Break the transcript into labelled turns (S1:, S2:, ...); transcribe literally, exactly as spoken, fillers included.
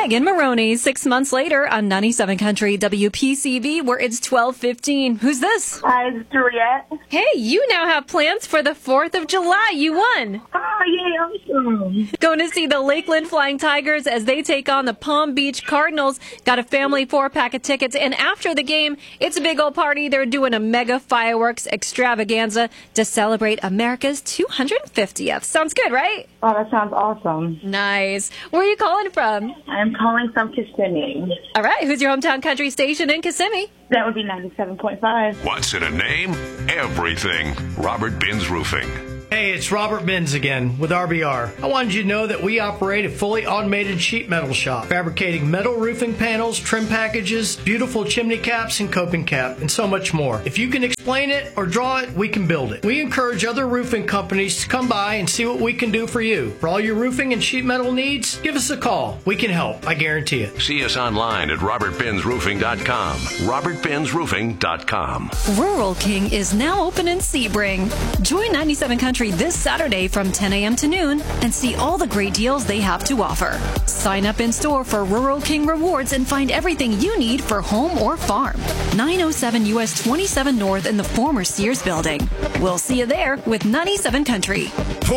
S1: Megan Maroney, six months later on ninety-seven Country W P C V, where it's twelve fifteen. Who's this?
S2: Hi, it's Juliet.
S1: Hey, you now have plans for the fourth of July. You won.
S2: Oh, yeah, awesome.
S1: Going to see the Lakeland Flying Tigers as they take on the Palm Beach Cardinals. Got a family four-pack of tickets, and after the game, it's a big old party. They're doing a mega fireworks extravaganza to celebrate America's two hundred fiftieth. Sounds good, right?
S2: Oh, that sounds awesome.
S1: Nice. Where are you calling from?
S2: I'm calling from Kissimmee.
S1: All right, who's your hometown country station in Kissimmee?
S2: That would be ninety-seven point five.
S3: What's in a name? Everything. Robert Binns Roofing.
S4: Hey, it's Robert Binns again with R B R. I wanted you to know that we operate a fully automated sheet metal shop, fabricating metal roofing panels, trim packages, beautiful chimney caps and coping cap, and so much more. If you can explain it or draw it, we can build it. We encourage other roofing companies to come by and see what we can do for you. For all your roofing and sheet metal needs, give us a call. We can help, I guarantee it.
S3: See us online at robert binns roofing dot com. robert binns roofing dot com.
S1: Rural King is now open in Sebring. Join ninety-seven Country this Saturday from ten a.m. to noon and see all the great deals they have to offer. Sign up in store for Rural King Rewards and find everything you need for home or farm. nine oh seven U S twenty-seven North in the former Sears building. We'll see you there with ninety-seven Country.